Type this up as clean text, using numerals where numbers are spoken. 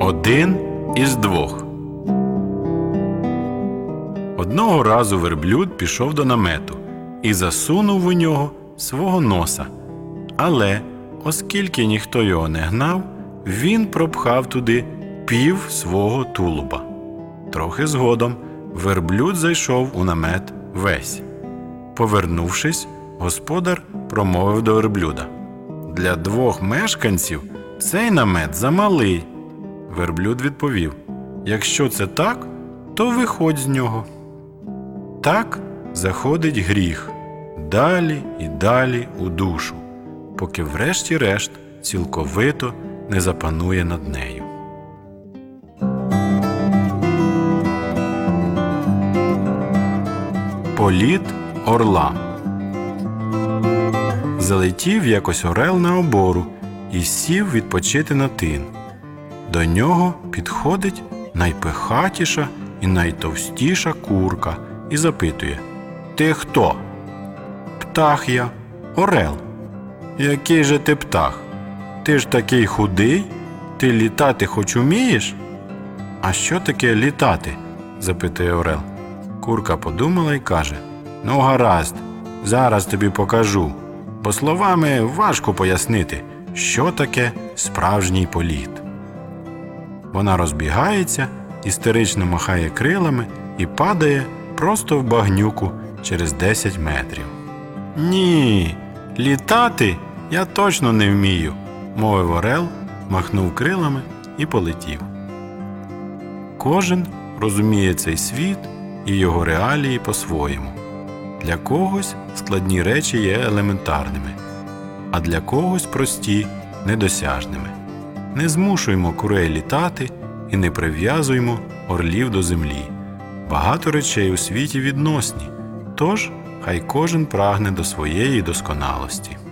Один із двох. Одного разу верблюд пішов до намету і засунув у нього свого носа. Але, оскільки ніхто його не гнав, він пропхав туди пів свого тулуба. Трохи згодом верблюд зайшов у намет весь. Повернувшись, господар промовив до верблюда: «Для двох мешканців цей намет замалий». Верблюд відповів: «Якщо це так, то виходь з нього». Так заходить гріх далі і далі у душу, поки врешті-решт цілковито не запанує над нею. Політ орла. Залетів якось орел на обору і сів відпочити на тин. До нього підходить найпихатіша і найтовстіша курка і запитує: «Ти хто?» «Птах я, орел». «Який же ти птах? Ти ж такий худий, ти літати хоч умієш?» «А що таке літати?» – запитує орел. Курка подумала й каже: «Ну гаразд, зараз тобі покажу, бо словами важко пояснити, що таке справжній політ». Вона розбігається, істерично махає крилами і падає просто в багнюку через 10 метрів. «Ні, літати я точно не вмію», – мовив орел, махнув крилами і полетів. Кожен розуміє цей світ і його реалії по-своєму. Для когось складні речі є елементарними, а для когось прості – недосяжними. Не змушуймо курей літати і не прив'язуймо орлів до землі. Багато речей у світі відносні, тож хай кожен прагне до своєї досконалості.